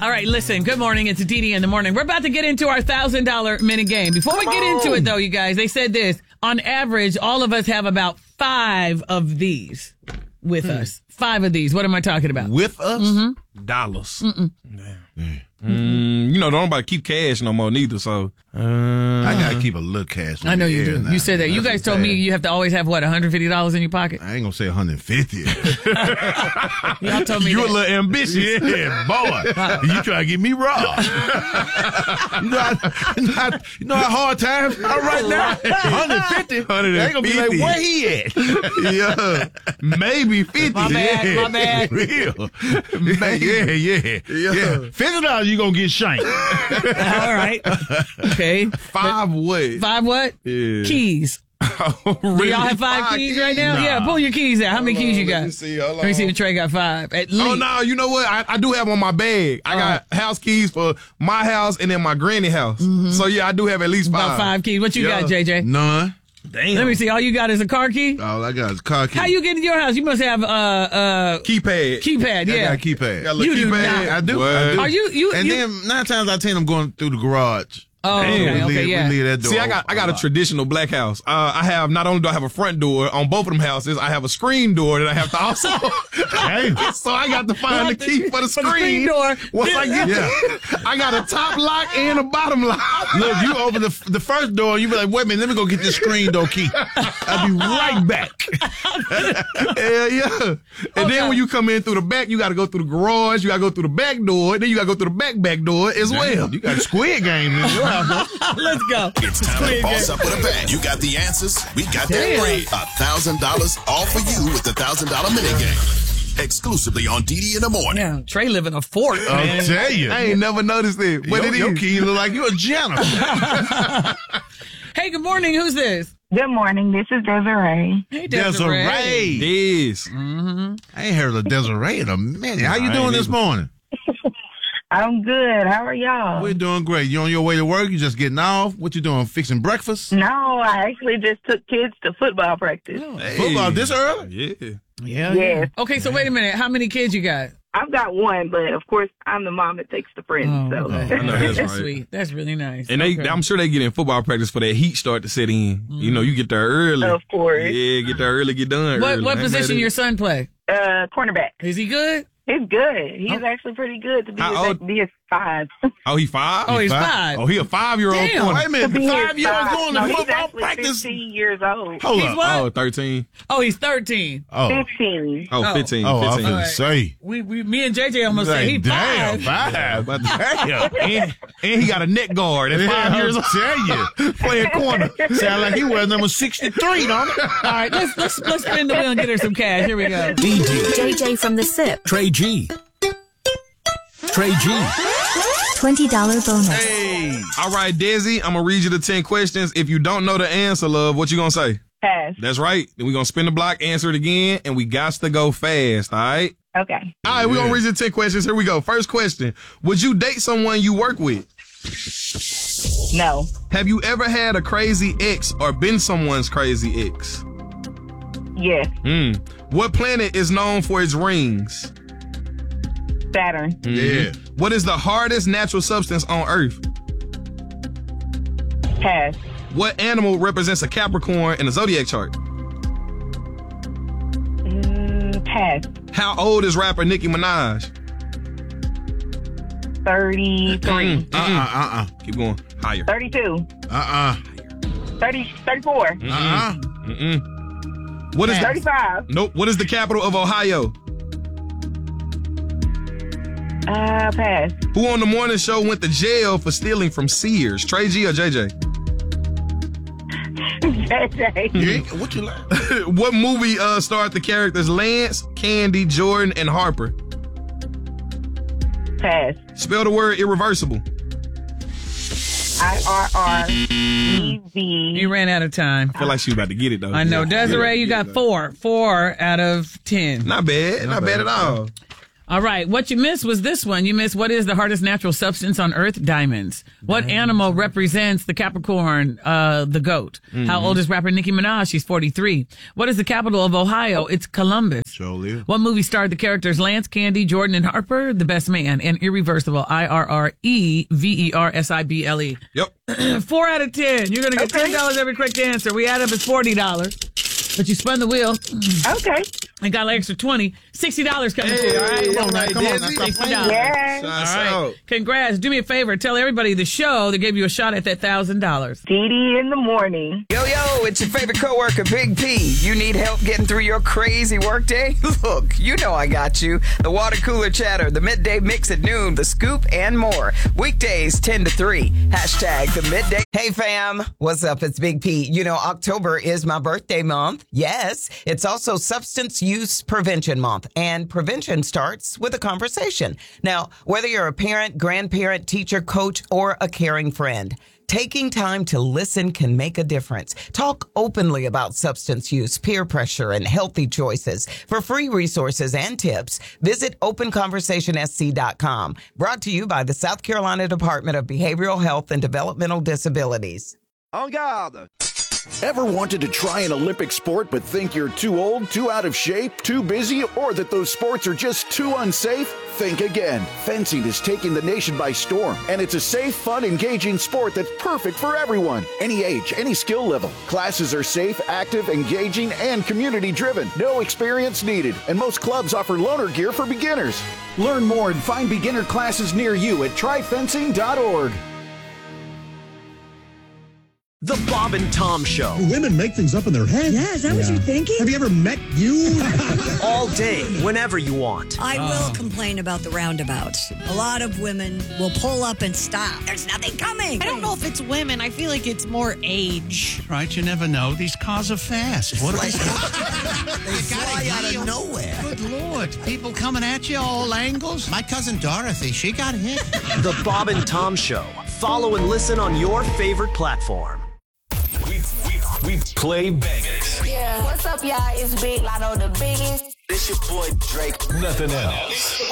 All right, listen, good morning. It's Dee in the morning. We're about to get into our $1,000 minute game. Before we get into it, though, you guys, they said this. On average, all of us have about 5 of these with us. 5 of these. What am I talking about? With us? Mm-hmm. Dollars. You know, don't nobody keep cash no more neither, so. I gotta keep a little cash. I know you do. You said that. You guys told me you have to always have, what, $150 in your pocket? I ain't gonna say 150. Y'all told me you that. a little ambitious. Yeah, boy. You try to get me robbed. you know how hard times are right now? 150? They gonna be like, where he at? Yeah. Maybe 50. My bad. Real. Yeah. $50 you gonna get shanked. All right. Okay. 5 what? 5 what? Yeah. Keys. Oh, Do really? y'all have 5 keys right now? Nah. Yeah, pull your keys out. How many keys you got? Let me see. Hold Let me see on. if Trey got 5. At least. Oh, no, you know what? I do have on my bag. I got house keys for my house and then my granny house. So, yeah, I do have at least 5. About 5 keys. What you got, JJ? None. Damn. Let me see. All you got is a car key? All I got is car key. How you get in your house? You must have Keypad. keypad, I yeah. got a keypad. Got a little You do keypad. not. I do. What? I do. Are you And then 9 times out of 10, I'm going through the garage. Oh, Damn. okay, yeah. We leave that door. See, I got a traditional black house. I have, not only do I have a front door on both of them houses, I have a screen door that I have to also. So I got to find the key for the screen door. Once I get there, I got a top lock and a bottom lock. Look, you open the first door, you be like, wait a minute, let me go get this screen door key. I'll be right back. Hell yeah. And then when you come in through the back, you got to go through the garage, you got to go through the back door, then you got to go through the back door as well. You got Squid Game in your house. Let's go. It's time to boss up with a bang. You got the answers. We got that Damn. bread. $1,000 all for you with the $1,000 minigame. Exclusively on Dee in the morning. Yeah, Trey live in a fort, man. I'll tell you. I ain't never noticed it. But it Your is. key look like you a janitor. Hey, good morning. Who's this? Good morning. This is Desiree. Hey, Desiree. Yes. I ain't heard of Desiree in a minute. How you doing this morning? I'm good. How are y'all? We're doing great. You on your way to work? You just getting off? What you doing? Fixing breakfast? No, I actually just took kids to football practice. Football this early? Yeah. Yeah. Yes. Okay, so wait a minute. How many kids you got? I've got one, but of course, I'm the mom that takes the friends. So. I know that's right. Sweet. That's really nice. And Okay. I'm sure they get in football practice for that heat start to set in. You know, you get there early. Of course. Yeah, get there early, get done early. What Ain't position that your it? son play? Cornerback. Is he good? He's good. He's actually pretty good to be How old? his 5. Oh, he 5? Oh, he's five? 5. Oh, he a 5-year-old Damn. corner. Wait a minute. To be 5 his years 5. going No, to he's football actually practice? 15 years old. Hold He's up. what? Oh, 13. Oh, he's 13. Oh, 15. Oh, 15. oh, I was 15. gonna say. Me and JJ almost said he Damn, 5. 5. Damn. And he got a neck guard at 5 years old. I'll tell you. Playing corner. Sound like he wears number 63, don't it? All right, let's spin the wheel and get her some cash. Here we go. JJ from the SIP. Trey G. Trey G. $20 bonus. Hey. All right, Desi, I'm going to read you the 10 questions. If you don't know the answer, love, what you going to say? Pass. That's right. Then we're going to spin the block, answer it again, and we got to go fast, all right? Okay. All right, we're going to read you the 10 questions. Here we go. First question. Would you date someone you work with? No. Have you ever had a crazy ex or been someone's crazy ex? Yes. What planet is known for its rings? Saturn. Yeah. What is the hardest natural substance on Earth? Pass. What animal represents a Capricorn in the zodiac chart? Pass. How old is rapper Nicki Minaj? 33. Keep going. Higher. 32. 34. What is 35. Nope. What is the capital of Ohio? Pass. Who on the morning show went to jail for stealing from Sears? Trey G or JJ? JJ. What you like? What movie starred the characters Lance, Candy, Jordan, and Harper? Pass. Spell the word irreversible. IRREV. You ran out of time. I feel like she was about to get it, though. I know. Yeah. Desiree, you got 4. 4 out of 10. Not bad. Not bad at all. All right. What you missed was this one. You missed what is the hardest natural substance on Earth? Diamonds. What animal represents the Capricorn? The goat. How old is rapper Nicki Minaj? She's 43. What is the capital of Ohio? It's Columbus. Surely. What movie starred the characters Lance, Candy, Jordan, and Harper? The Best Man and Irreversible. IRREVERSIBLE. Yep. 4 out of 10. You're going to get $10 every quick answer. We add up as $40. But you spun the wheel. Okay. And got an extra $20. $60 coming to you, all right? Come on, now, come on, now, $60. Yeah. Shout All us right. out. Congrats. Do me a favor. Tell everybody the show that gave you a shot at that $1,000. Dee Dee in the morning. Yo, it's your favorite coworker, Big P. You need help getting through your crazy workday? Look, you know I got you. The water cooler chatter, the midday mix at noon, the scoop, and more. Weekdays 10 to 3. Hashtag the midday. Hey, fam. What's up? It's Big P. You know, October is my birthday month. Yes, it's also Substance Use Prevention Month, and prevention starts with a conversation. Now, whether you're a parent, grandparent, teacher, coach, or a caring friend, taking time to listen can make a difference. Talk openly about substance use, peer pressure, and healthy choices. For free resources and tips, visit openconversationsc.com. Brought to you by the South Carolina Department of Behavioral Health and Developmental Disabilities. En garde! Ever wanted to try an Olympic sport but think you're too old, too out of shape, too busy, or that those sports are just too unsafe? Think again. Fencing is taking the nation by storm, and it's a safe, fun, engaging sport that's perfect for everyone. Any age, any skill level. Classes are safe, active, engaging, and community-driven. No experience needed, and most clubs offer loaner gear for beginners. Learn more and find beginner classes near you at tryfencing.org. The Bob and Tom Show. Do women make things up in their head? Yeah, is that what you're thinking? Have you ever met you? All day, whenever you want. I will complain about the roundabouts. A lot of women will pull up and stop. There's nothing coming. I don't know if it's women. I feel like it's more age. Right, you never know. These cars are fast. What are they? They fly out of nowhere. Good Lord. People coming at you all angles. My cousin Dorothy, she got hit. The Bob and Tom Show. Follow and listen on your favorite platform. We play bangers. Yeah. What's up, y'all? It's Big Lotto, the biggest. This your boy Drake. Nothing else.